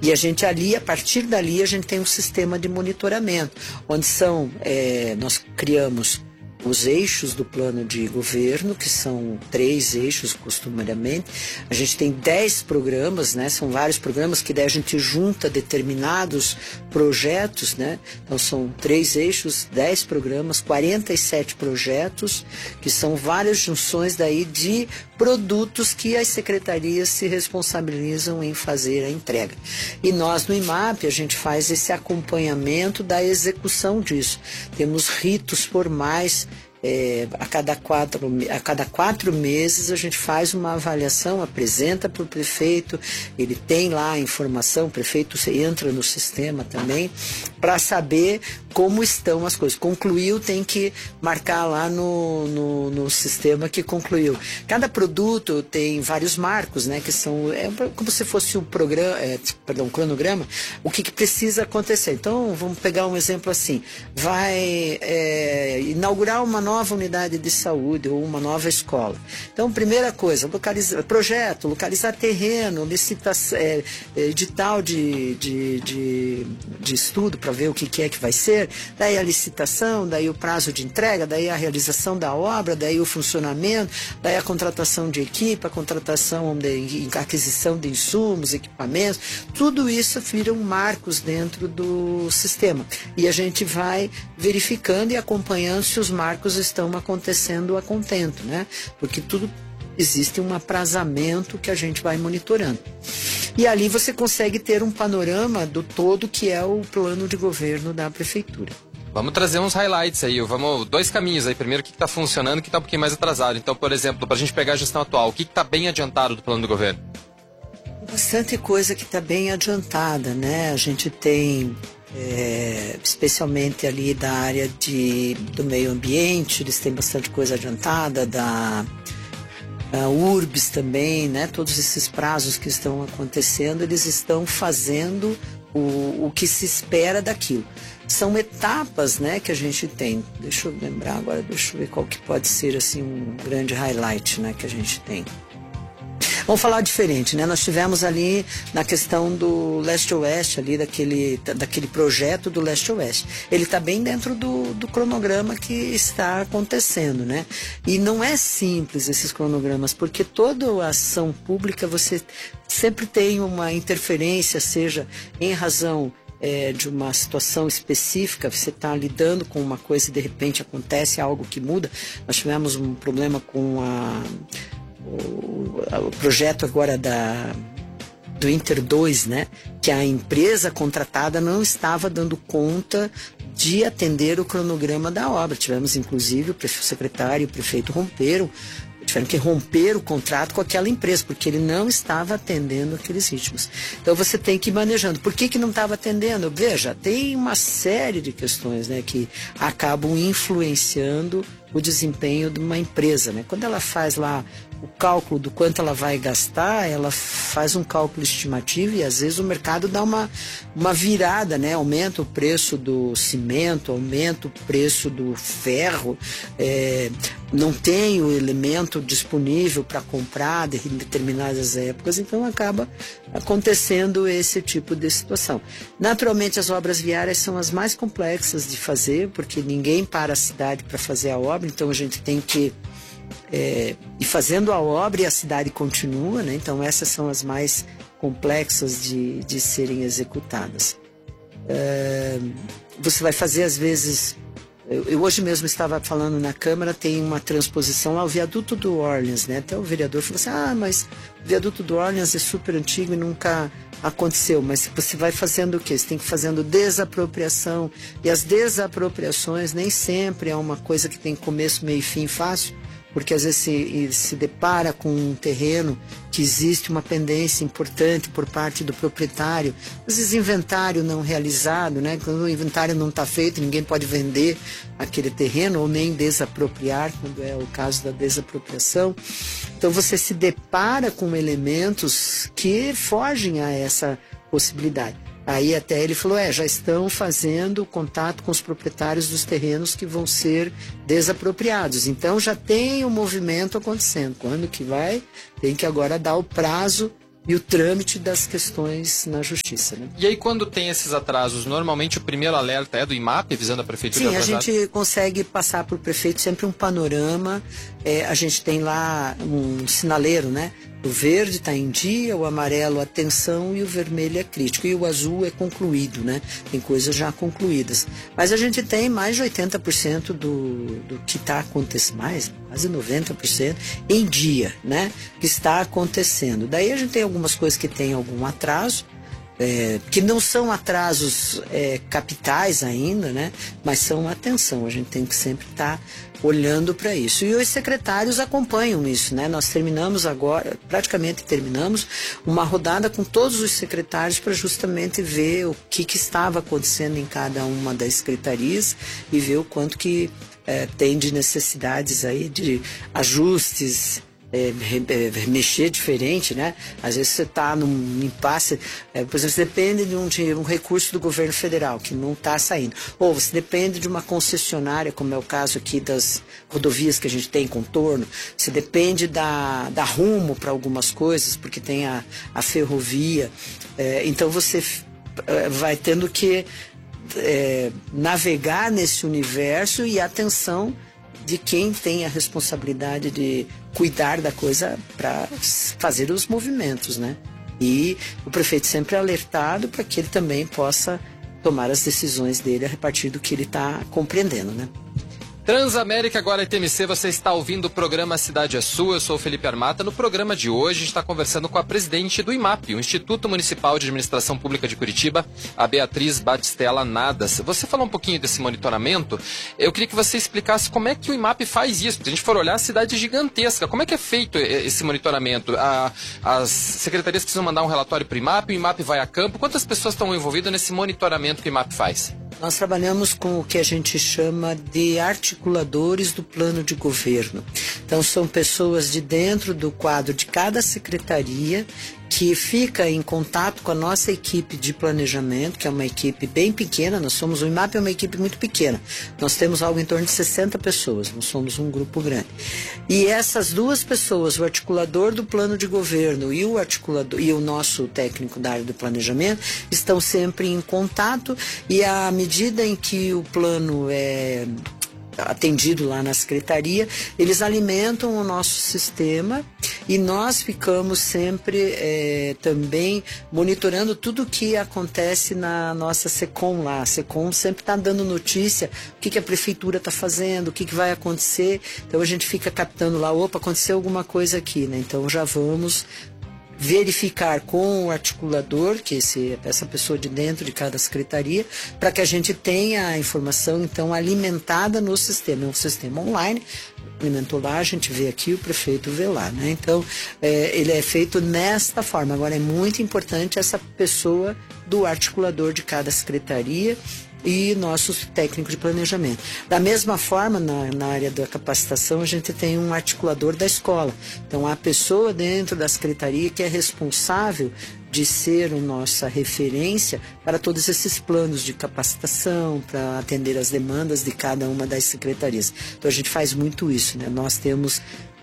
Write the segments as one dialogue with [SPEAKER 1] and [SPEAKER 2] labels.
[SPEAKER 1] E a gente ali, a partir dali, a gente tem um sistema de monitoramento, onde nós criamos os eixos do plano de governo, que são 3 eixos costumariamente. A gente tem 10 programas, né? São vários programas que daí a gente junta determinados projetos, né? Então são 3 eixos, 10 programas, 47 projetos, que são várias junções daí de produtos que as secretarias se responsabilizam em fazer a entrega. E nós no IMAP a gente faz esse acompanhamento da execução disso. Temos ritos formais. A cada 4 meses a gente faz uma avaliação, apresenta para o prefeito, ele tem lá a informação, o prefeito entra no sistema também, para saber como estão as coisas. Concluiu, tem que marcar lá no sistema que concluiu. Cada produto tem vários marcos, né, que são como se fosse um cronograma, o que precisa acontecer. Então, vamos pegar um exemplo assim, vai inaugurar uma nova unidade de saúde ou uma nova escola. Então, primeira coisa, localizar terreno, licitação, edital de estudo para ver o que é que vai ser, daí a licitação, daí o prazo de entrega, daí a realização da obra, daí o funcionamento, daí a contratação de equipe, a aquisição de insumos, equipamentos, tudo isso viram marcos dentro do sistema. E a gente vai verificando e acompanhando se os marcos estão acontecendo a contento, né? Porque tudo existe um aprazamento que a gente vai monitorando. E ali você consegue ter um panorama do todo que é o plano de governo da prefeitura.
[SPEAKER 2] Vamos trazer uns highlights aí, 2 caminhos aí. Primeiro, o que está funcionando e o que está um pouquinho mais atrasado. Então, por exemplo, para a gente pegar a gestão atual, o que está bem adiantado do plano do governo?
[SPEAKER 1] Bastante coisa que está bem adiantada, né? A gente tem, especialmente ali da área do meio ambiente, eles têm bastante coisa adiantada, a URBS também, né? Todos esses prazos que estão acontecendo, eles estão fazendo o que se espera daquilo. São etapas, né, que a gente tem. Deixa eu lembrar agora, deixa eu ver qual que pode ser assim, um grande highlight, né, que a gente tem. Vamos falar diferente, né? Nós tivemos ali na questão do leste-oeste, ali daquele projeto do leste-oeste. Ele está bem dentro do cronograma que está acontecendo, né? E não é simples esses cronogramas, porque toda a ação pública você sempre tem uma interferência, seja em razão de uma situação específica, você está lidando com uma coisa e de repente acontece algo que muda. Nós tivemos um problema com o projeto agora do Inter 2, né? Que a empresa contratada não estava dando conta de atender o cronograma da obra. Tivemos, inclusive, o secretário e o prefeito tiveram que romper o contrato com aquela empresa, porque ele não estava atendendo aqueles ritmos. Então você tem que ir manejando. Por que não estava atendendo? Veja, tem uma série de questões, né, que acabam influenciando o desempenho de uma empresa, né? Quando ela faz lá o cálculo do quanto ela vai gastar, ela faz um cálculo estimativo e às vezes o mercado dá uma virada, né? Aumenta o preço do cimento, aumenta o preço do ferro, não tem o elemento disponível para comprar em determinadas épocas, então acaba acontecendo esse tipo de situação. Naturalmente as obras viárias são as mais complexas de fazer, porque ninguém para a cidade para fazer a obra, então a gente tem que ir fazendo a obra e a cidade continua, né? Então essas são as mais complexas de serem executadas. Você vai fazer às vezes, eu hoje mesmo estava falando na Câmara, tem uma transposição lá, o viaduto do Orleans, né? Até o vereador falou assim, mas o viaduto do Orleans é super antigo e nunca aconteceu, mas você vai fazendo o quê? Você tem que ir fazendo desapropriação, e as desapropriações nem sempre é uma coisa que tem começo, meio e fim fácil, porque às vezes se depara com um terreno que existe uma pendência importante por parte do proprietário, às vezes inventário não realizado, né? Quando o inventário não está feito, ninguém pode vender aquele terreno ou nem desapropriar, quando é o caso da desapropriação. Então você se depara com elementos que fogem a essa possibilidade. Aí até ele falou, já estão fazendo contato com os proprietários dos terrenos que vão ser desapropriados. Então já tem um movimento acontecendo. Quando que vai? Tem que agora dar o prazo e o trâmite das questões na justiça, né?
[SPEAKER 2] E aí, quando tem esses atrasos, normalmente o primeiro alerta é do IMAP, visando a prefeitura?
[SPEAKER 1] Sim, a gente consegue passar para o prefeito sempre um panorama. A gente tem lá um sinaleiro, né? O verde está em dia, o amarelo atenção e o vermelho é crítico. E o azul é concluído, né? Tem coisas já concluídas. Mas a gente tem mais de 80% do que está acontecendo, quase 90% em dia, né? Que está acontecendo. Daí a gente tem algumas coisas que tem algum atraso, que não são atrasos capitais ainda, né? Mas são atenção, a gente tem que sempre estar olhando para isso. E os secretários acompanham isso, né? Nós terminamos agora, praticamente terminamos, uma rodada com todos os secretários para justamente ver o que estava acontecendo em cada uma das secretarias e ver o quanto que tem de necessidades aí de ajustes, mexer diferente, né? Às vezes você está num impasse, por exemplo, você depende de um recurso do governo federal que não está saindo, ou você depende de uma concessionária, como é o caso aqui das rodovias que a gente tem em contorno, você depende da Rumo para algumas coisas, porque tem a ferrovia, então você vai tendo que navegar nesse universo e atenção de quem tem a responsabilidade de cuidar da coisa para fazer os movimentos, né? E o prefeito sempre é alertado para que ele também possa tomar as decisões dele a partir do que ele está compreendendo, né?
[SPEAKER 2] Transamérica, agora TMC, você está ouvindo o programa Cidade é Sua, eu sou o Felipe Armata. No programa de hoje, a gente está conversando com a presidente do IMAP, o Instituto Municipal de Administração Pública de Curitiba, a Beatriz Batistella Nadas. Você falou um pouquinho desse monitoramento, eu queria que você explicasse como é que o IMAP faz isso. Se a gente for olhar, a cidade é gigantesca, como é que é feito esse monitoramento? As secretarias precisam mandar um relatório para o IMAP vai a campo, quantas pessoas estão envolvidas nesse monitoramento que o IMAP faz?
[SPEAKER 1] Nós trabalhamos com o que a gente chama de articuladores do plano de governo. Então, são pessoas de dentro do quadro de cada secretaria que fica em contato com a nossa equipe de planejamento, que é uma equipe bem pequena. O IMAP é uma equipe muito pequena. Nós temos algo em torno de 60 pessoas, não somos um grupo grande. E essas duas pessoas, o articulador do plano de governo e o nosso técnico da área do planejamento, estão sempre em contato, e à medida em que o plano é atendido lá na secretaria, eles alimentam o nosso sistema e nós ficamos sempre também monitorando tudo o que acontece na nossa SECOM lá. A SECOM sempre está dando notícia, o que a prefeitura está fazendo, o que vai acontecer. Então a gente fica captando lá, opa, aconteceu alguma coisa aqui, né? Então já vamos verificar com o articulador, que essa pessoa de dentro de cada secretaria, para que a gente tenha a informação, então, alimentada no sistema. É um sistema online, alimentou lá, a gente vê aqui, o prefeito vê lá, né? Então, ele é feito nesta forma. Agora, é muito importante essa pessoa do articulador de cada secretaria e nossos técnicos de planejamento. Da mesma forma, na área da capacitação, a gente tem um articulador da escola. Então, a pessoa dentro da secretaria que é responsável de ser a nossa referência para todos esses planos de capacitação, para atender as demandas de cada uma das secretarias. Então, a gente faz muito isso, né? Nós temos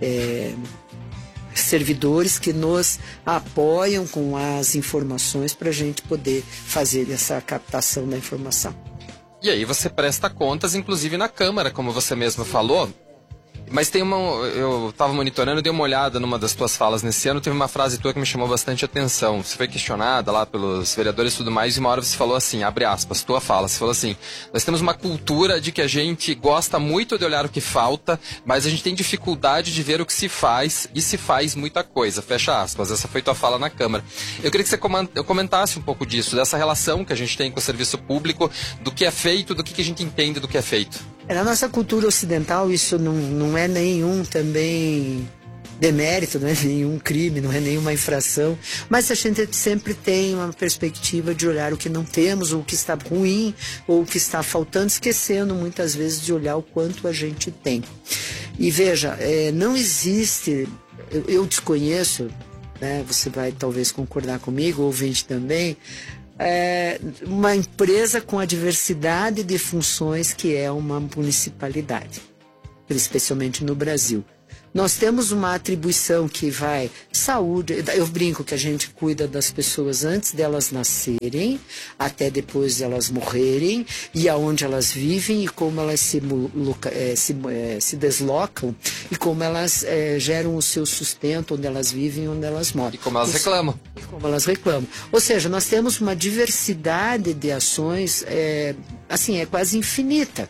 [SPEAKER 1] servidores que nos apoiam com as informações para a gente poder fazer essa captação da informação.
[SPEAKER 2] E aí você presta contas, inclusive na Câmara, como você mesmo falou. Mas eu estava monitorando, dei uma olhada numa das tuas falas nesse ano, teve uma frase tua que me chamou bastante atenção. Você foi questionada lá pelos vereadores e tudo mais, e uma hora você falou assim, abre aspas, tua fala, você falou assim: nós temos uma cultura de que a gente gosta muito de olhar o que falta, mas a gente tem dificuldade de ver o que se faz, e se faz muita coisa, fecha aspas. Essa foi tua fala na Câmara. Eu queria que você comentasse um pouco disso, dessa relação que a gente tem com o serviço público, do que é feito, do que a gente entende do que é feito.
[SPEAKER 1] Na nossa cultura ocidental, isso não é nenhum também demérito, não é nenhum crime, não é nenhuma infração, mas a gente sempre tem uma perspectiva de olhar o que não temos, ou o que está ruim, ou o que está faltando, esquecendo muitas vezes de olhar o quanto a gente tem. E veja, não existe, eu desconheço, né, você vai talvez concordar comigo, ouvinte também, uma empresa com a diversidade de funções que é uma municipalidade, especialmente no Brasil. Nós temos uma atribuição que vai saúde. Eu brinco que a gente cuida das pessoas antes delas nascerem, até depois de elas morrerem, e aonde elas vivem, e como elas se deslocam, e como elas geram o seu sustento, onde elas vivem e onde elas moram.
[SPEAKER 2] E como elas reclamam.
[SPEAKER 1] E como elas reclamam. Ou seja, nós temos uma diversidade de ações, assim, é quase infinita.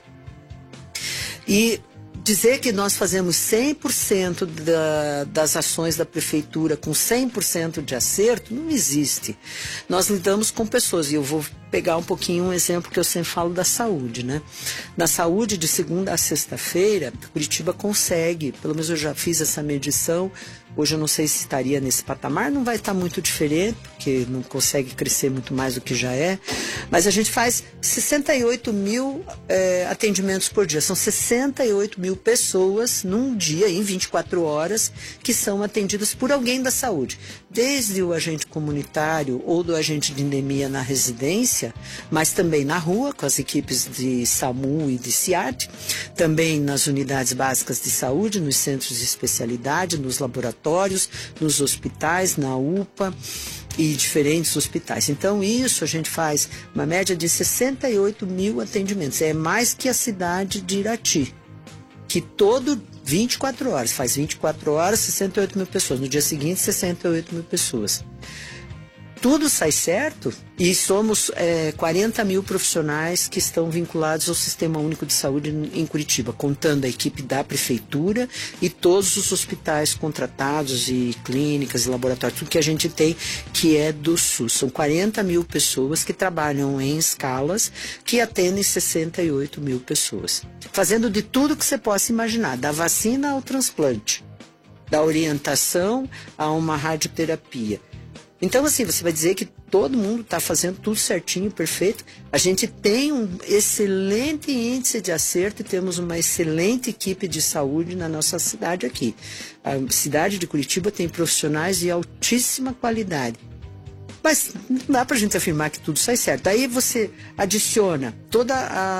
[SPEAKER 1] E dizer que nós fazemos 100% das ações da prefeitura com 100% de acerto, não existe. Nós lidamos com pessoas, e eu vou pegar um pouquinho um exemplo que eu sempre falo da saúde, né? Na saúde, de segunda a sexta-feira, Curitiba consegue, pelo menos eu já fiz essa medição, hoje eu não sei se estaria nesse patamar, não vai estar muito diferente, porque não consegue crescer muito mais do que já é, mas a gente faz 68 mil atendimentos por dia, são 68 mil pessoas num dia, em 24 horas, que são atendidas por alguém da saúde, desde o agente comunitário ou do agente de endemia na residência, mas também na rua, com as equipes de SAMU e de CIART, também nas unidades básicas de saúde, nos centros de especialidade, nos laboratórios, nos hospitais, na UPA e diferentes hospitais. Então, isso a gente faz uma média de 68 mil atendimentos. É mais que a cidade de Irati, que todo 24 horas, faz 24 horas, 68 mil pessoas. No dia seguinte, 68 mil pessoas. Tudo sai certo e somos 40 mil profissionais que estão vinculados ao Sistema Único de Saúde em Curitiba, contando a equipe da prefeitura e todos os hospitais contratados e clínicas e laboratórios, tudo que a gente tem que é do SUS. São 40 mil pessoas que trabalham em escalas que atendem 68 mil pessoas, fazendo de tudo que você possa imaginar, da vacina ao transplante, da orientação a uma radioterapia. Então, assim, você vai dizer que todo mundo está fazendo tudo certinho, perfeito. A gente tem um excelente índice de acerto e temos uma excelente equipe de saúde na nossa cidade aqui. A cidade de Curitiba tem profissionais de altíssima qualidade. Mas não dá para a gente afirmar que tudo sai certo. Aí você adiciona todas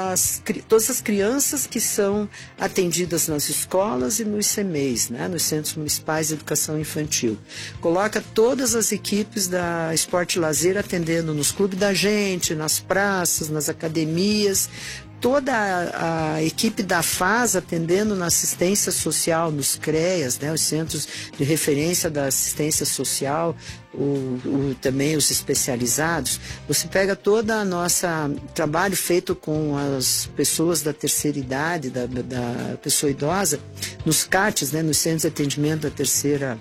[SPEAKER 1] as crianças que são atendidas nas escolas e nos CMEs, né, nos Centros Municipais de Educação Infantil. Coloca todas as equipes da Esporte e Lazer atendendo nos clubes da gente, nas praças, nas academias. Toda a equipe da FAS atendendo na assistência social, nos CREAS, né, os Centros de Referência da Assistência Social, também os especializados. Você pega todo o nosso trabalho feito com as pessoas da terceira idade, da pessoa idosa, nos CATs, né, nos Centros de Atendimento da terceira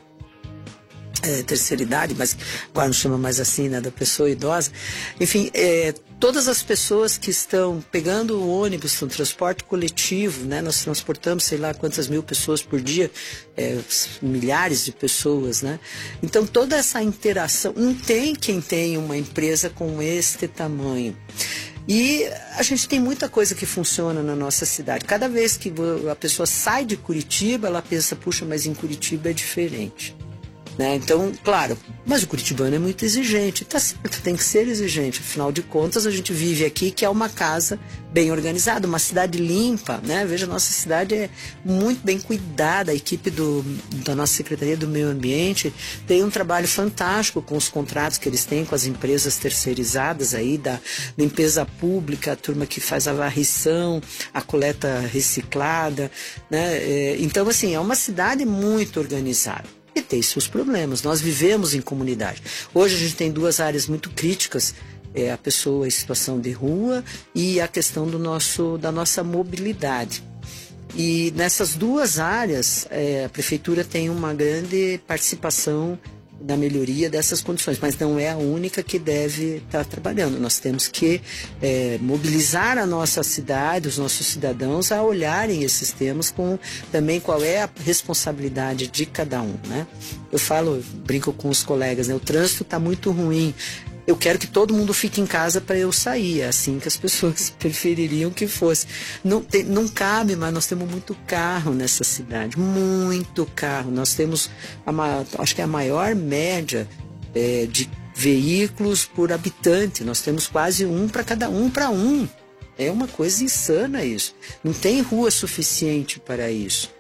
[SPEAKER 1] idade, mas agora não chama mais assim, né, da pessoa idosa. Enfim, todas as pessoas que estão pegando o ônibus no transporte coletivo, né, nós transportamos sei lá quantas mil pessoas por dia, milhares de pessoas, né? Então toda essa interação, não tem quem tenha uma empresa com este tamanho. E a gente tem muita coisa que funciona na nossa cidade. Cada vez que a pessoa sai de Curitiba, ela pensa, puxa, mas em Curitiba é diferente. Né? Então, claro, mas o curitibano é muito exigente, tá certo, tem que ser exigente, afinal de contas a gente vive aqui que é uma casa bem organizada, uma cidade limpa, né? Veja, a nossa cidade é muito bem cuidada, a equipe da nossa Secretaria do Meio Ambiente tem um trabalho fantástico com os contratos que eles têm com as empresas terceirizadas aí, da limpeza pública, a turma que faz a varrição, a coleta reciclada, né? Então, assim, é uma cidade muito organizada. E tem seus problemas. Nós vivemos em comunidade. Hoje a gente tem duas áreas muito críticas, a pessoa em situação de rua e a questão da nossa mobilidade. E nessas duas áreas, a prefeitura tem uma grande participação na melhoria dessas condições, mas não é a única que deve estar trabalhando. Nós temos que mobilizar a nossa cidade, os nossos cidadãos a olharem esses temas com também qual é a responsabilidade de cada um, né? Eu brinco com os colegas, né? O trânsito está muito ruim. Eu quero que todo mundo fique em casa para eu sair. É assim que as pessoas prefeririam que fosse. Não cabe, mas nós temos muito carro nessa cidade. Muito carro. Nós temos, acho que é a maior média de veículos por habitante. Nós temos quase um para um. É uma coisa insana isso. Não tem rua suficiente para isso.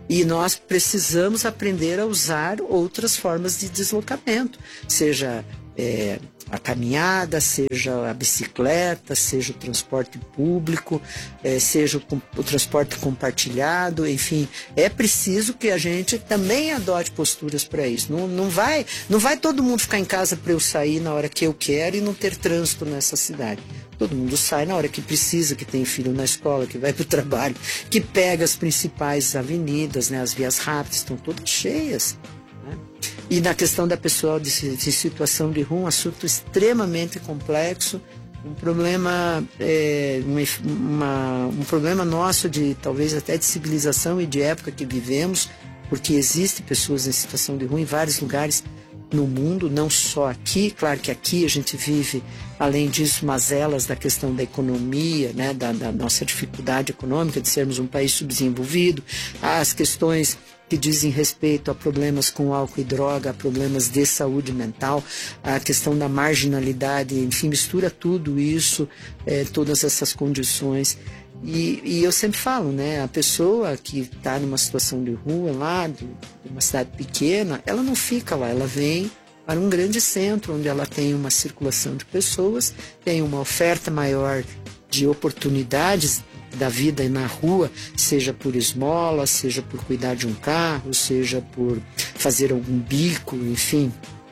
[SPEAKER 1] E nós precisamos aprender a usar outras formas de deslocamento, seja a caminhada, seja a bicicleta, seja o transporte público, seja o transporte compartilhado, enfim, é preciso que a gente também adote posturas para isso. Não vai todo mundo ficar em casa para eu sair na hora que eu quero e não ter trânsito nessa cidade. Todo mundo sai na hora que precisa, que tem filho na escola, que vai para o trabalho, que pega as principais avenidas, né, as vias rápidas estão todas cheias. E na questão da pessoa de situação de rua, um assunto extremamente complexo, um problema, um problema nosso de talvez até de civilização e de época que vivemos, porque existem pessoas em situação de rua em vários lugares no mundo, não só aqui. Claro que aqui a gente vive, além disso, mazelas da questão da economia, né, da nossa dificuldade econômica de sermos um país subdesenvolvido, as questões que dizem respeito a problemas com álcool e droga, a problemas de saúde mental, a questão da marginalidade, enfim, mistura tudo isso, todas essas condições. E eu sempre falo, né, a pessoa que está numa situação de rua lá, de uma cidade pequena, ela não fica lá, ela vem para um grande centro, onde ela tem uma circulação de pessoas, tem uma oferta maior de oportunidades da vida na rua, seja por esmola, seja por cuidar de um carro, seja por fazer algum bico, enfim.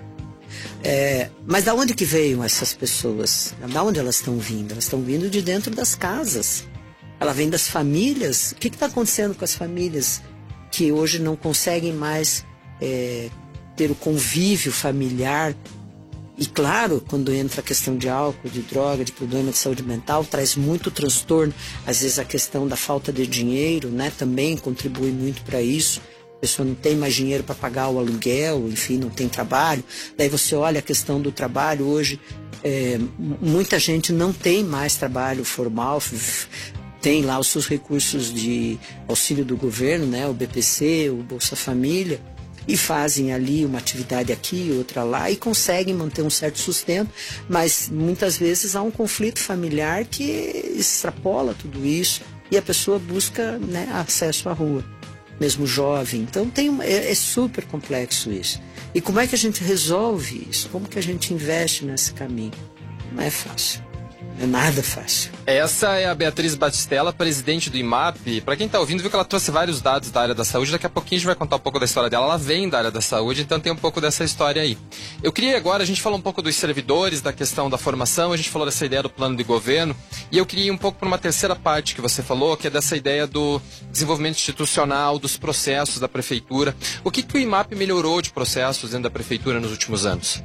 [SPEAKER 1] Mas da onde que veio essas pessoas? Da onde elas estão vindo? Elas estão vindo de dentro das casas. Ela vem das famílias. O que está acontecendo com as famílias que hoje não conseguem mais ter o convívio familiar? E claro, quando entra a questão de álcool, de droga, de problema de saúde mental, traz muito transtorno. Às vezes a questão da falta de dinheiro, né, também contribui muito para isso. A pessoa não tem mais dinheiro para pagar o aluguel, enfim, não tem trabalho. Daí você olha a questão do trabalho. Hoje, muita gente não tem mais trabalho formal, tem lá os seus recursos de auxílio do governo, né, o BPC, o Bolsa Família, e fazem ali uma atividade aqui, outra lá, e conseguem manter um certo sustento, mas muitas vezes há um conflito familiar que extrapola tudo isso e a pessoa busca, né, acesso à rua, mesmo jovem. Então é super complexo isso. E como é que a gente resolve isso? Como que a gente investe nesse caminho? Não é fácil. Não é nada fácil.
[SPEAKER 2] Essa é a Beatriz Batistella, presidente do IMAP. Para quem está ouvindo, viu que ela trouxe vários dados da área da saúde. Daqui a pouquinho a gente vai contar um pouco da história dela. Ela vem da área da saúde, então tem um pouco dessa história aí. Eu queria agora, a gente falou um pouco dos servidores, da questão da formação, a gente falou dessa ideia do plano de governo, e eu queria ir um pouco para uma terceira parte que você falou, que é dessa ideia do desenvolvimento institucional, dos processos da prefeitura. O que o IMAP melhorou de processos dentro da prefeitura nos últimos anos?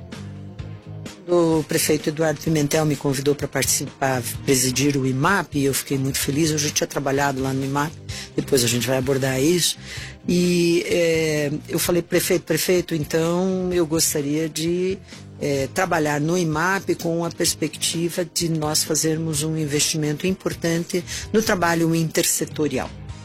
[SPEAKER 1] O prefeito Eduardo Pimentel me convidou para participar, presidir o IMAP, e eu fiquei muito feliz. Eu já tinha trabalhado lá no IMAP, depois a gente vai abordar isso. E eu falei, prefeito, então eu gostaria de trabalhar no IMAP com a perspectiva de nós fazermos um investimento importante no trabalho intersetorial.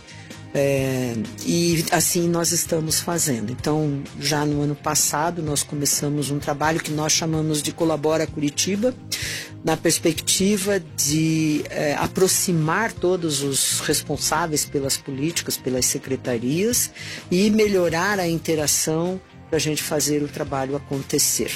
[SPEAKER 1] E assim nós estamos fazendo. Então, já no ano passado, nós começamos um trabalho que nós chamamos de Colabora Curitiba, na perspectiva de aproximar todos os responsáveis pelas políticas, pelas secretarias, e melhorar a interação para a gente fazer o trabalho acontecer.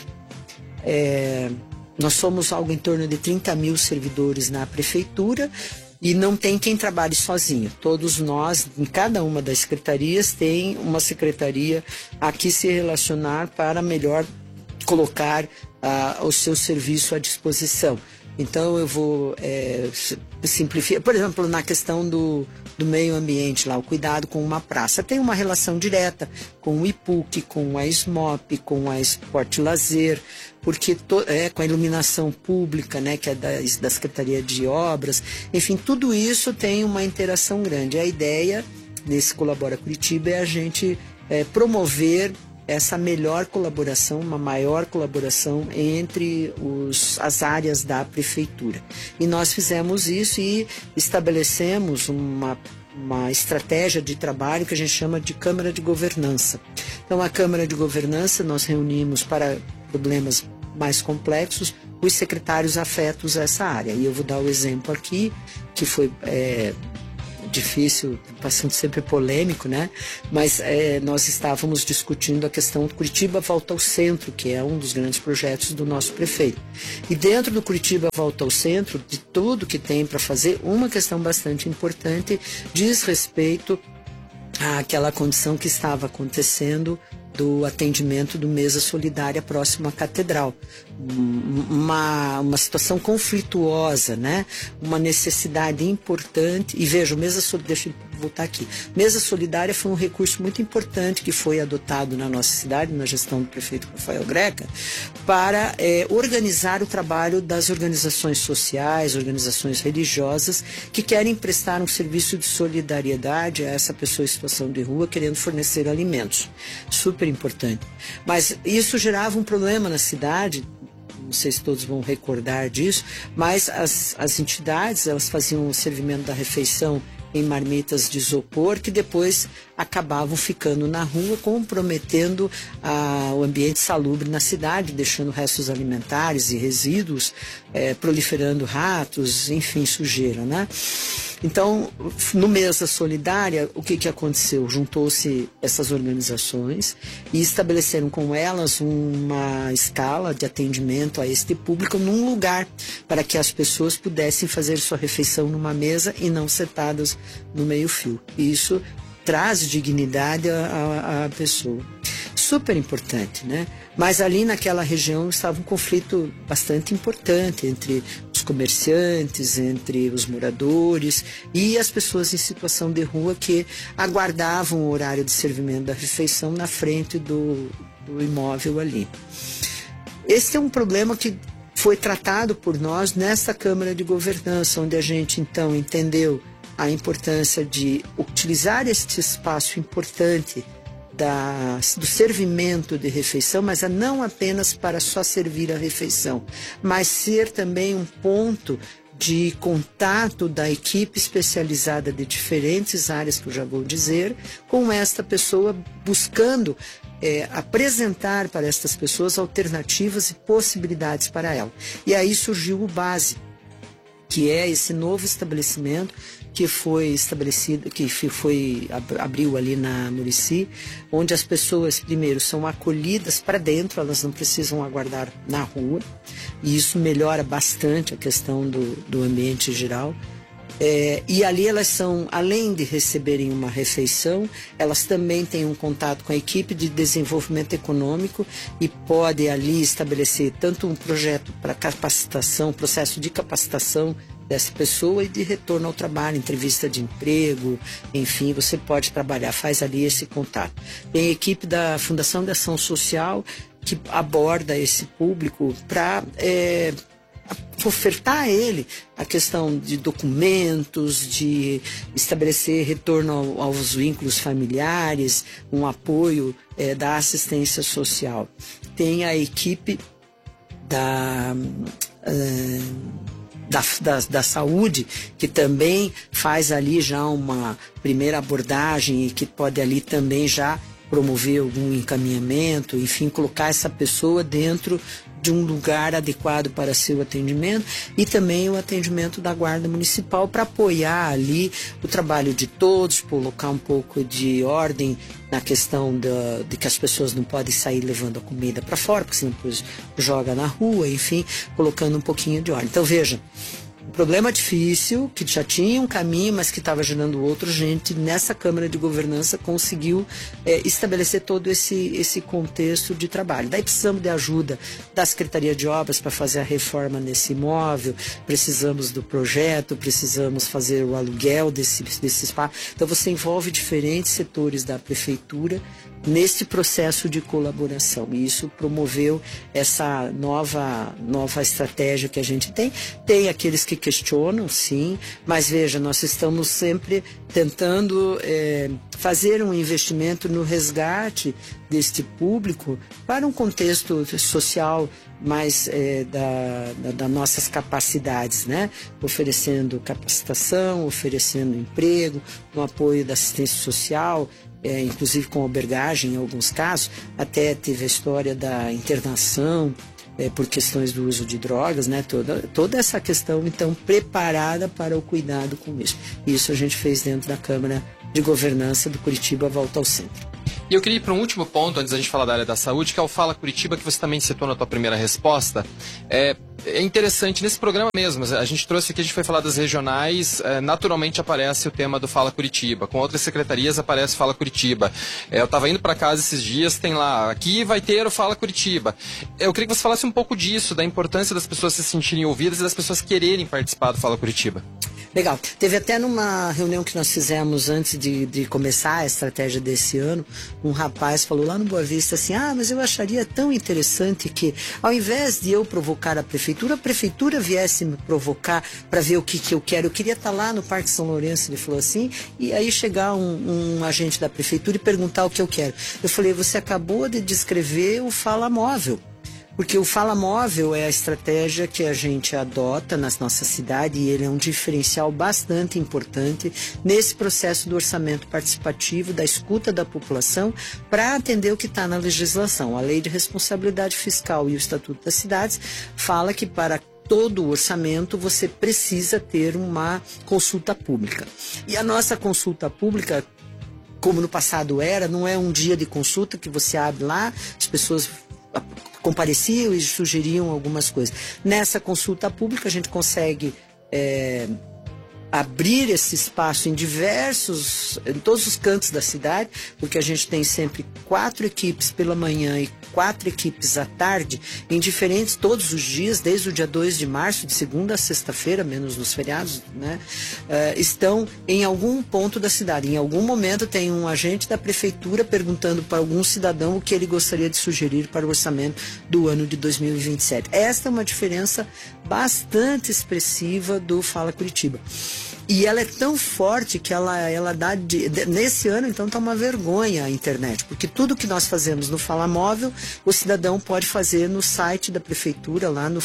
[SPEAKER 1] Nós somos algo em torno de 30 mil servidores na prefeitura, e não tem quem trabalhe sozinho. Todos nós, em cada uma das secretarias, tem uma secretaria a que se relacionar para melhor colocar o seu serviço à disposição. Então eu vou simplificar. Por exemplo, na questão do meio ambiente, lá, o cuidado com uma praça. Tem uma relação direta com o IPUC, com a SMOP, com a Esporte Lazer, porque com a iluminação pública, né, que é da Secretaria de Obras. Enfim, tudo isso tem uma interação grande. A ideia nesse Colabora Curitiba é a gente promover essa melhor colaboração, uma maior colaboração entre as áreas da prefeitura. E nós fizemos isso e estabelecemos uma estratégia de trabalho que a gente chama de Câmara de Governança. Então, a Câmara de Governança nós reunimos para problemas mais complexos os secretários afetos a essa área. E eu vou dar o exemplo aqui, que foi difícil, bastante sempre polêmico, né? Mas nós estávamos discutindo a questão do Curitiba Volta ao Centro, que é um dos grandes projetos do nosso prefeito. E dentro do Curitiba Volta ao Centro, de tudo que tem para fazer, uma questão bastante importante diz respeito àquela condição que estava acontecendo do atendimento do Mesa Solidária próximo à Catedral. Uma situação conflituosa, né? Uma necessidade importante. E veja, deixa eu voltar aqui. Mesa Solidária foi um recurso muito importante que foi adotado na nossa cidade, na gestão do prefeito Rafael Greca, para organizar o trabalho das organizações sociais, organizações religiosas, que querem prestar um serviço de solidariedade a essa pessoa em situação de rua, querendo fornecer alimentos. Super importante. Mas isso gerava um problema na cidade. Não sei se todos vão recordar disso, mas as entidades, elas faziam o servimento da refeição em marmitas de isopor, que depois acabavam ficando na rua, comprometendo o ambiente salubre na cidade, deixando restos alimentares e resíduos, proliferando ratos, enfim, sujeira, né? Então, no Mesa Solidária, o que aconteceu? Juntou-se essas organizações e estabeleceram com elas uma escala de atendimento a este público num lugar para que as pessoas pudessem fazer sua refeição numa mesa e não sentadas no meio-fio. Isso traz dignidade à pessoa. Super importante, né? Mas ali naquela região estava um conflito bastante importante entre os comerciantes, entre os moradores e as pessoas em situação de rua que aguardavam o horário de servimento da refeição na frente do imóvel ali. Esse é um problema que foi tratado por nós nessa Câmara de Governança, onde a gente então entendeu a importância de utilizar este espaço importante do servimento de refeição, mas não apenas para só servir a refeição, mas ser também um ponto de contato da equipe especializada de diferentes áreas, que eu já vou dizer, com esta pessoa, buscando apresentar para estas pessoas alternativas e possibilidades para ela. E aí surgiu o BASE, que é esse novo estabelecimento que foi estabelecido, abriu ali na Murici, onde as pessoas, primeiro, são acolhidas para dentro, elas não precisam aguardar na rua, e isso melhora bastante a questão do ambiente geral. E ali elas são, além de receberem uma refeição, elas também têm um contato com a equipe de desenvolvimento econômico e pode ali estabelecer tanto um projeto para capacitação, processo de capacitação dessa pessoa e de retorno ao trabalho, entrevista de emprego, enfim, você pode trabalhar, faz ali esse contato. Tem a equipe da Fundação de Ação Social que aborda esse público para ofertar a ele a questão de documentos, de estabelecer retorno aos vínculos familiares, um apoio da assistência social. Tem a equipe da saúde, que também faz ali já uma primeira abordagem e que pode ali também já promover algum encaminhamento, enfim, colocar essa pessoa dentro de um lugar adequado para seu atendimento, e também o atendimento da Guarda Municipal para apoiar ali o trabalho de todos, colocar um pouco de ordem na questão de que as pessoas não podem sair levando a comida para fora, porque senão depois joga na rua, enfim, colocando um pouquinho de ordem. Então veja, um problema difícil, que já tinha um caminho, mas que estava gerando outro. Gente, nessa Câmara de Governança conseguiu estabelecer todo esse contexto de trabalho. Daí precisamos de ajuda da Secretaria de Obras para fazer a reforma nesse imóvel, precisamos do projeto, precisamos fazer o aluguel desse espaço. Então você envolve diferentes setores da Prefeitura nesse processo de colaboração, e isso promoveu essa nova estratégia que a gente tem. Tem aqueles que questionam, sim, mas veja, nós estamos sempre tentando fazer um investimento no resgate deste público para um contexto social mais das nossas capacidades, né? Oferecendo capacitação, oferecendo emprego, no apoio da assistência social, inclusive com albergagem em alguns casos. Até teve a história da internação por questões do uso de drogas, né? Toda essa questão, então, preparada para o cuidado com isso. Isso a gente fez dentro da Câmara de Governança do Curitiba Volta ao Centro.
[SPEAKER 2] E eu queria ir para um último ponto, antes da gente falar da área da saúde, que é o Fala Curitiba, que você também citou na tua primeira resposta. É interessante, nesse programa mesmo, a gente trouxe aqui, a gente foi falar das regionais, naturalmente aparece o tema do Fala Curitiba, com outras secretarias aparece o Fala Curitiba. Eu estava indo para casa esses dias, tem lá, aqui vai ter o Fala Curitiba. Eu queria que você falasse um pouco disso, da importância das pessoas se sentirem ouvidas e das pessoas quererem participar do Fala Curitiba.
[SPEAKER 1] Legal. Teve até numa reunião que nós fizemos antes de começar a estratégia desse ano, um rapaz falou lá no Boa Vista assim, mas eu acharia tão interessante que ao invés de eu provocar a prefeitura viesse me provocar para ver o que eu quero. Eu queria estar lá no Parque São Lourenço, ele falou assim, e aí chegar um agente da prefeitura e perguntar o que eu quero. Eu falei, você acabou de descrever o Fala Móvel. Porque o Fala Móvel é a estratégia que a gente adota na nossa cidade e ele é um diferencial bastante importante nesse processo do orçamento participativo, da escuta da população, para atender o que está na legislação. A Lei de Responsabilidade Fiscal e o Estatuto das Cidades fala que para todo o orçamento você precisa ter uma consulta pública. E a nossa consulta pública, como no passado era, não é um dia de consulta que você abre lá, as pessoas compareciam e sugeriam algumas coisas. Nessa consulta pública a gente consegue abrir esse espaço em todos os cantos da cidade, porque a gente tem sempre 4 equipes pela manhã e 4 equipes à tarde, em diferentes, todos os dias, desde o dia 2 de março, de segunda a sexta-feira, menos nos feriados, né? Estão em algum ponto da cidade. Em algum momento tem um agente da prefeitura perguntando para algum cidadão o que ele gostaria de sugerir para o orçamento do ano de 2027. Esta é uma diferença bastante expressiva do Fala Curitiba. E ela é tão forte que ela dá... Nesse ano, então, está uma vergonha a internet, porque tudo que nós fazemos no Fala Móvel, o cidadão pode fazer no site da prefeitura, lá no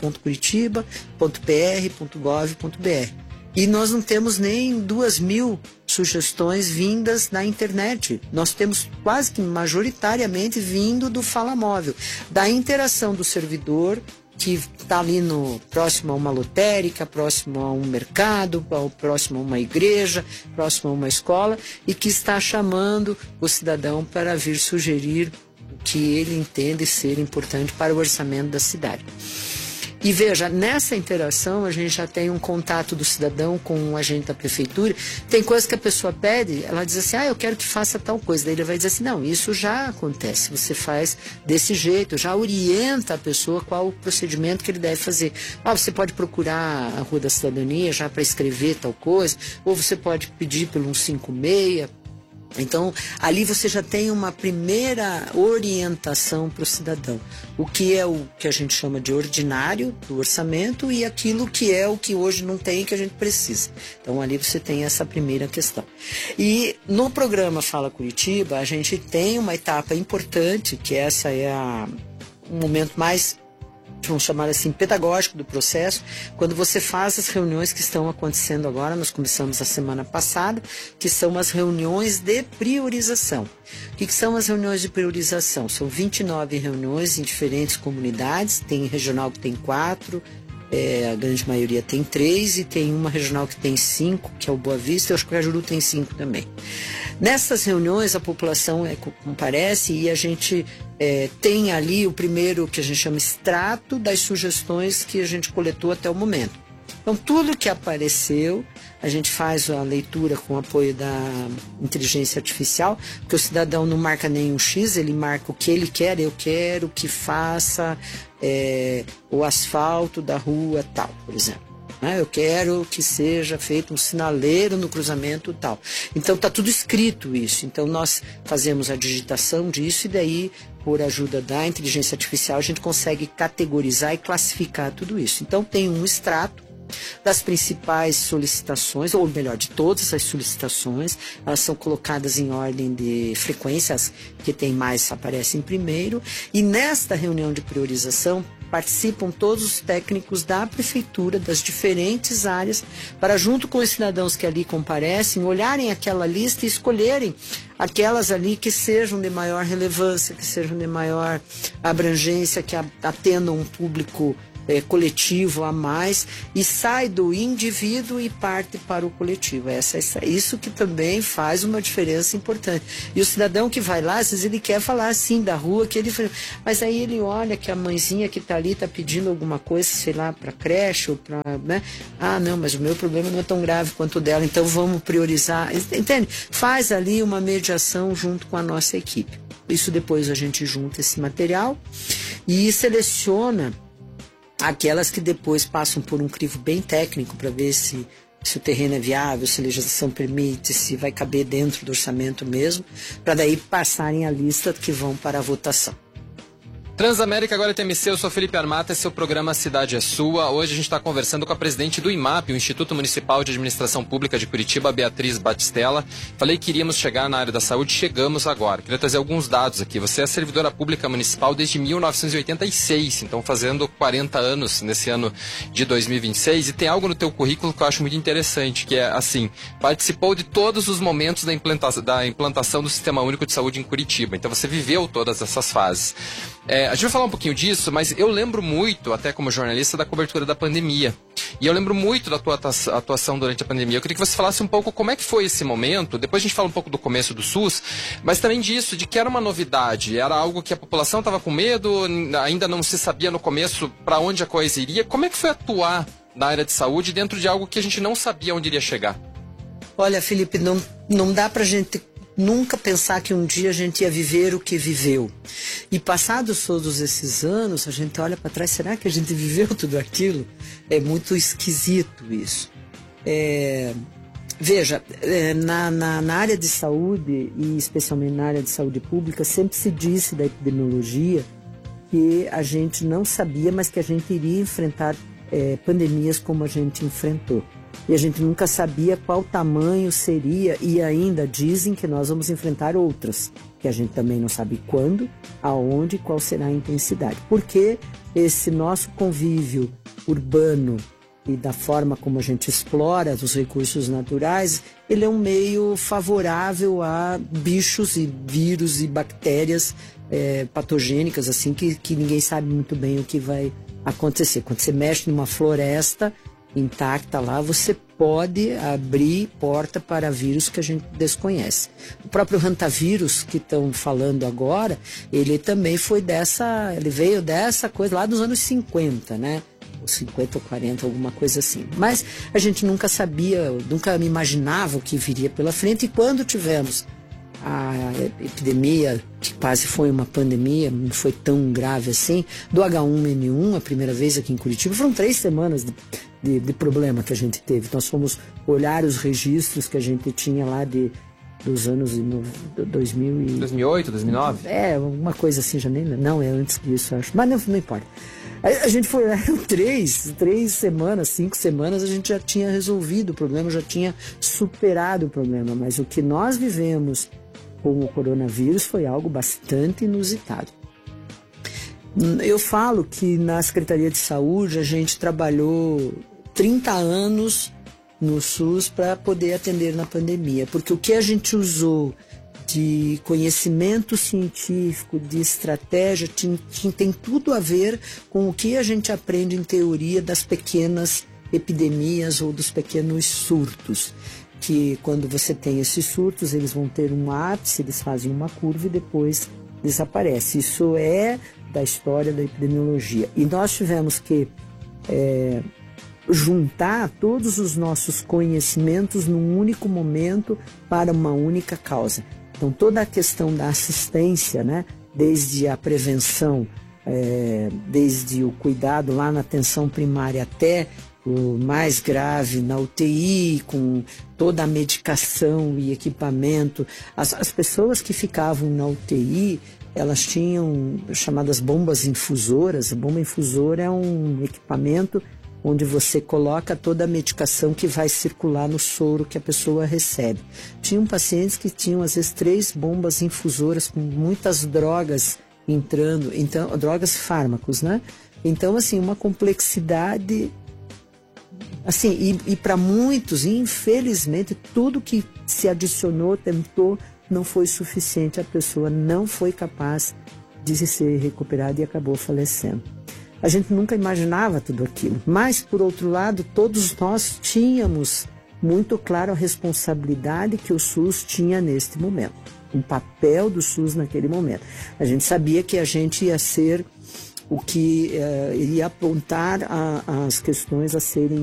[SPEAKER 1] fala.curitiba.pr.gov.br. E nós não temos nem 2.000 sugestões vindas da internet. Nós temos quase que majoritariamente vindo do Fala Móvel, da interação do servidor, que está ali próximo a uma lotérica, próximo a um mercado, próximo a uma igreja, próximo a uma escola, e que está chamando o cidadão para vir sugerir o que ele entende ser importante para o orçamento da cidade. E veja, nessa interação a gente já tem um contato do cidadão com um agente da prefeitura. Tem coisas que a pessoa pede, ela diz assim, eu quero que faça tal coisa. Daí ele vai dizer assim, não, isso já acontece, você faz desse jeito, já orienta a pessoa qual o procedimento que ele deve fazer. Você pode procurar a Rua da Cidadania já para escrever tal coisa, ou você pode pedir pelo 156. Então, ali você já tem uma primeira orientação para o cidadão. O que é o que a gente chama de ordinário do orçamento e aquilo que é o que hoje não tem e que a gente precisa. Então, ali você tem essa primeira questão. E no programa Fala Curitiba, a gente tem uma etapa importante, que essa é um momento mais, vamos chamar assim, pedagógico do processo, quando você faz as reuniões que estão acontecendo agora, nós começamos a semana passada, que são as reuniões de priorização. O que são as reuniões de priorização? São 29 reuniões em diferentes comunidades, tem regional que tem 4, a grande maioria tem 3, e tem uma regional que tem 5, que é o Boa Vista, eu acho que o Cajuru tem 5 também. Nessas reuniões a população comparece e a gente tem ali o primeiro que a gente chama extrato das sugestões que a gente coletou até o momento. Então tudo que apareceu, a gente faz a leitura com o apoio da inteligência artificial, porque o cidadão não marca nenhum X, ele marca o que ele quer, eu quero que faça o asfalto da rua tal, por exemplo. Eu quero que seja feito um sinaleiro no cruzamento tal. Então está tudo escrito isso. Então nós fazemos a digitação disso e daí, por ajuda da inteligência artificial, a gente consegue categorizar e classificar tudo isso. Então tem um extrato das principais solicitações, ou melhor, de todas as solicitações. Elas são colocadas em ordem de frequência, as que tem mais aparecem primeiro. E nesta reunião de priorização, participam todos os técnicos da prefeitura, das diferentes áreas, para junto com os cidadãos que ali comparecem, olharem aquela lista e escolherem aquelas ali que sejam de maior relevância, que sejam de maior abrangência, que atendam um público coletivo a mais, e sai do indivíduo e parte para o coletivo. Isso que também faz uma diferença importante. E o cidadão que vai lá, às vezes ele quer falar assim da rua, mas aí ele olha que a mãezinha que está ali está pedindo alguma coisa, sei lá, para creche ou para, né? Ah, não, mas o meu problema não é tão grave quanto o dela, então vamos priorizar. Entende? Faz ali uma mediação junto com a nossa equipe. Isso depois a gente junta esse material e seleciona aquelas que depois passam por um crivo bem técnico para ver se o terreno é viável, se a legislação permite, se vai caber dentro do orçamento mesmo, para daí passarem a lista que vão para a votação.
[SPEAKER 2] Transamérica agora é TMC, eu sou Felipe Armata, esse é o programa Cidade é Sua. Hoje a gente está conversando com a presidente do IMAP, o Instituto Municipal de Administração Pública de Curitiba, Beatriz Batistella. Falei que iríamos chegar na área da saúde, chegamos agora. Queria trazer alguns dados aqui. Você é servidora pública municipal desde 1986, então fazendo 40 anos nesse ano de 2026, e tem algo no teu currículo que eu acho muito interessante, que é assim, participou de todos os momentos da implantação do Sistema Único de Saúde em Curitiba, então você viveu todas essas fases. A gente vai falar um pouquinho disso, mas eu lembro muito, até como jornalista, da cobertura da pandemia. E eu lembro muito da tua atuação durante a pandemia. Eu queria que você falasse um pouco como é que foi esse momento. Depois a gente fala um pouco do começo do SUS, mas também disso, de que era uma novidade. Era algo que a população estava com medo, ainda não se sabia no começo para onde a coisa iria. Como é que foi atuar na área de saúde dentro de algo que a gente não sabia onde iria chegar?
[SPEAKER 1] Olha, Felipe, não dá pra gente nunca pensar que um dia a gente ia viver o que viveu. E passados todos esses anos, a gente olha para trás, será que a gente viveu tudo aquilo? É muito esquisito isso. Veja, na área de saúde, e especialmente na área de saúde pública, sempre se disse da epidemiologia que a gente não sabia, mas que a gente iria enfrentar pandemias como a gente enfrentou. E a gente nunca sabia qual tamanho seria, e ainda dizem que nós vamos enfrentar outras, que a gente também não sabe quando, aonde e qual será a intensidade. Porque esse nosso convívio urbano e da forma como a gente explora os recursos naturais, ele é um meio favorável a bichos e vírus e bactérias patogênicas, assim, que ninguém sabe muito bem o que vai acontecer. Quando você mexe numa floresta intacta lá, você pode abrir porta para vírus que a gente desconhece. O próprio hantavírus que estão falando agora, ele também ele veio dessa coisa lá dos anos 50, né? Ou 50 ou 40, alguma coisa assim. Mas a gente nunca sabia, nunca imaginava o que viria pela frente, e quando tivemos a epidemia, que quase foi uma pandemia, não foi tão grave assim, do H1N1, a primeira vez aqui em Curitiba, foram 3 semanas de problema que a gente teve. Nós fomos olhar os registros que a gente tinha lá dos anos 2008,
[SPEAKER 2] 2009?
[SPEAKER 1] Alguma coisa assim, já nem... Não, é antes disso, acho. Mas não importa. A gente foi lá, 3 semanas, 5 semanas, a gente já tinha resolvido o problema, já tinha superado o problema. Mas o que nós vivemos com o coronavírus foi algo bastante inusitado. Eu falo que na Secretaria de Saúde a gente trabalhou 30 anos no SUS para poder atender na pandemia, porque o que a gente usou de conhecimento científico, de estratégia, tem tudo a ver com o que a gente aprende em teoria das pequenas epidemias ou dos pequenos surtos, que quando você tem esses surtos, eles vão ter um ápice, eles fazem uma curva e depois desaparece. Isso é da história da epidemiologia. E nós tivemos que juntar todos os nossos conhecimentos num único momento para uma única causa. Então, toda a questão da assistência, né, desde a prevenção, desde o cuidado lá na atenção primária até o mais grave na UTI, com toda a medicação e equipamento. As pessoas que ficavam na UTI, elas tinham chamadas bombas infusoras. A bomba infusora é um equipamento onde você coloca toda a medicação que vai circular no soro que a pessoa recebe. Tinham pacientes que tinham, às vezes, 3 bombas infusoras com muitas drogas entrando, então, drogas fármacos, né? Então, assim, uma complexidade, assim, e para muitos, infelizmente, tudo que se adicionou, tentou, não foi suficiente, a pessoa não foi capaz de ser recuperada e acabou falecendo. A gente nunca imaginava tudo aquilo, mas, por outro lado, todos nós tínhamos muito claro a responsabilidade que o SUS tinha neste momento, o papel do SUS naquele momento. A gente sabia que a gente ia ser o que iria apontar as questões a serem